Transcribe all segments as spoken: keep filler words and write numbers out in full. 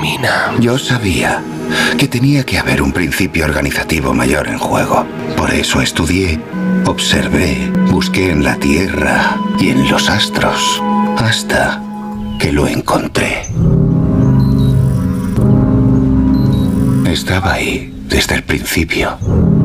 termina. Yo sabía que tenía que haber un principio organizativo mayor en juego. Por eso estudié, observé, busqué en la Tierra y en los astros, hasta que lo encontré. Estaba ahí desde el principio.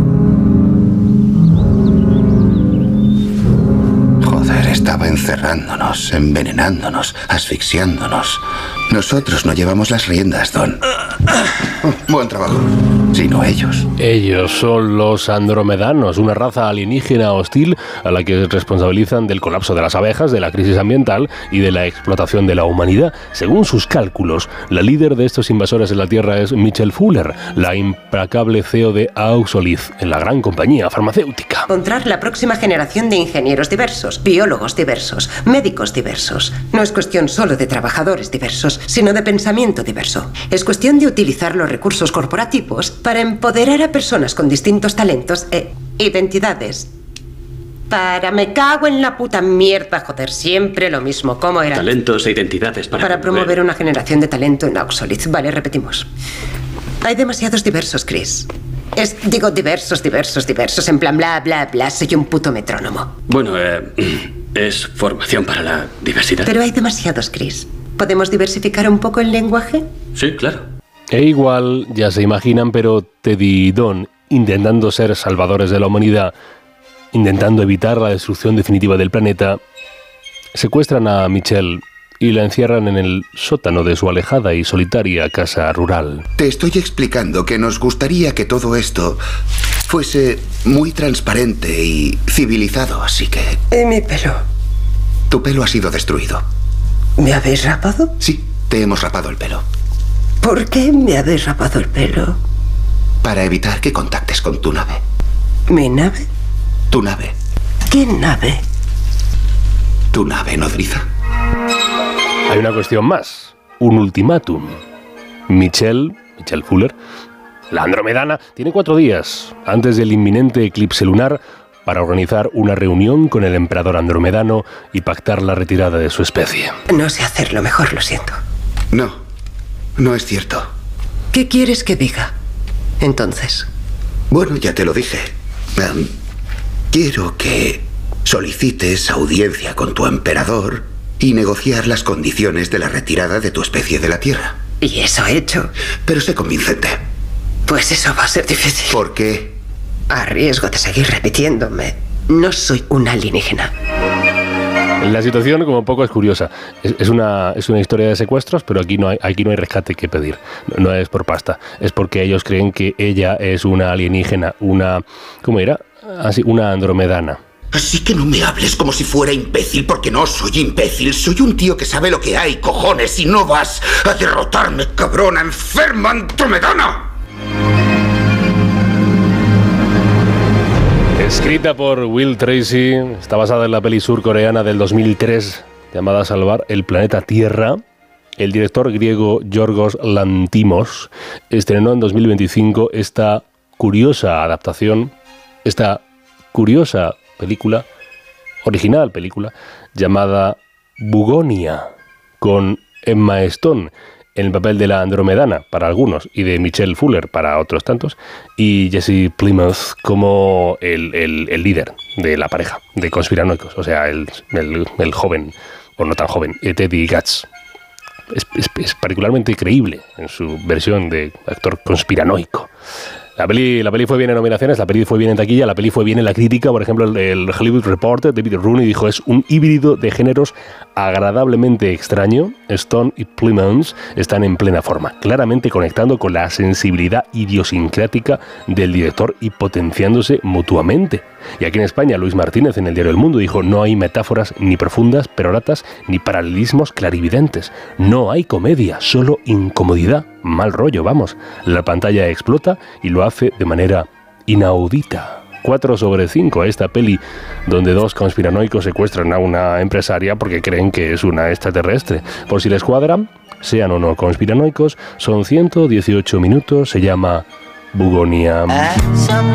Joder, estaba encerrándonos, envenenándonos, asfixiándonos. Nosotros no llevamos las riendas, Don. Oh, buen trabajo. Sino ellos. Ellos son los andromedanos, una raza alienígena hostil a la que responsabilizan del colapso de las abejas, de la crisis ambiental y de la explotación de la humanidad. Según sus cálculos, la líder de estos invasores en la Tierra es Michelle Fuller, la implacable C E O de Auxoliz, en la gran compañía farmacéutica. Encontrar la próxima generación de ingenieros diversos, biólogos diversos, médicos diversos. No es cuestión solo de trabajadores diversos, sino de pensamiento diverso. Es cuestión de utilizar los recursos corporativos para empoderar a personas con distintos talentos e identidades. Para me cago en la puta mierda, joder, siempre lo mismo. ¿Cómo era? Talentos e identidades para... Para promover una generación de talento en Auxoliz. Vale, repetimos. Hay demasiados diversos, Chris. Es, digo, diversos, diversos, diversos, en plan bla, bla, bla, soy un puto metrónomo. Bueno, eh, es formación para la diversidad. Pero hay demasiados, Chris. ¿Podemos diversificar un poco el lenguaje? Sí, claro. E igual, ya se imaginan, pero Teddy y Don, intentando ser salvadores de la humanidad, intentando evitar la destrucción definitiva del planeta, secuestran a Michelle y la encierran en el sótano de su alejada y solitaria casa rural. Te estoy explicando que nos gustaría que todo esto fuese muy transparente y civilizado, así que... ¿Y mi pelo? Tu pelo ha sido destruido. ¿Me habéis rapado? Sí, te hemos rapado el pelo. ¿Por qué me habéis rapado el pelo? Para evitar que contactes con tu nave. ¿Mi nave? Tu nave. ¿Qué nave? Tu nave nodriza. Hay una cuestión más, un ultimátum. Michelle, Michelle Fuller, la andromedana, tiene cuatro días antes del inminente eclipse lunar para organizar una reunión con el emperador andromedano y pactar la retirada de su especie. No sé hacerlo mejor, lo siento. No. No es cierto. ¿Qué quieres que diga, entonces? Bueno, ya te lo dije. Um, quiero que solicites audiencia con tu emperador y negociar las condiciones de la retirada de tu especie de la Tierra. ¿Y eso he hecho? Pero sé convincente. Pues eso va a ser difícil. ¿Por qué? A riesgo de seguir repitiéndome, no soy un alienígena. La situación, como poco, es curiosa. Es, es, una, es una historia de secuestros, pero aquí no hay, aquí no hay rescate que pedir. No, no es por pasta. Es porque ellos creen que ella es una alienígena, una... ¿Cómo era? Así, una andromedana. Así que no me hables como si fuera imbécil, porque no soy imbécil. Soy un tío que sabe lo que hay, cojones, y no vas a derrotarme, cabrona, enferma andromedana. Escrita por Will Tracy, está basada en la peli surcoreana del dos mil tres llamada Salvar el planeta Tierra. El director griego Yorgos Lanthimos estrenó en dos mil veinticinco esta curiosa adaptación, esta curiosa película, original película, llamada Bugonia, con Emma Stone en el papel de la andromedana para algunos y de Michelle Fuller para otros tantos, y Jesse Plemons como el, el, el líder de la pareja de conspiranoicos, o sea, el, el, el joven, o no tan joven, Teddy Gatz. Es, es, es particularmente creíble en su versión de actor conspiranoico. La peli, la peli fue bien en nominaciones, la peli fue bien en taquilla, la peli fue bien en la crítica. Por ejemplo, el, el Hollywood Reporter, David Rooney, dijo: es un híbrido de géneros agradablemente extraño. Stone y Plemons están en plena forma, claramente conectando con la sensibilidad idiosincrática del director y potenciándose mutuamente. Y aquí en España, Luis Martínez, en el diario El Mundo, dijo: no hay metáforas ni profundas, peroratas, ni paralelismos clarividentes. No hay comedia, solo incomodidad. Mal rollo, vamos. La pantalla explota y lo hace de manera inaudita. cuatro sobre cinco a esta peli donde dos conspiranoicos secuestran a una empresaria porque creen que es una extraterrestre. Por si les cuadra, sean o no conspiranoicos, son ciento dieciocho minutos, se llama Bugonia.